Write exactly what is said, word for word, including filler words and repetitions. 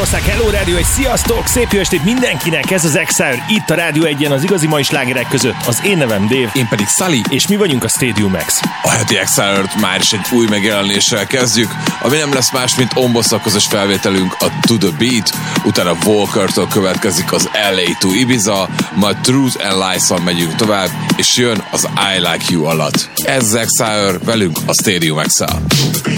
Magyarország, Hello Rádió, egy sziasztok, szép jó estét mindenkinek, ez az Exile, itt a Rádió egyen az igazi mai slágerek között, az én nevem Dave. Én pedig Sully. És mi vagyunk a Stadium X. A heti Exile-t már is egy új megjelenéssel kezdjük, ami nem lesz más, mint Ombosszal közös felvételünk a To The Beat, utána Walker-től következik az el á to Ibiza, majd Truth and Lies-on megyünk tovább, és jön az I Like You alatt. Ez az Exile, velünk a Stadium Exile.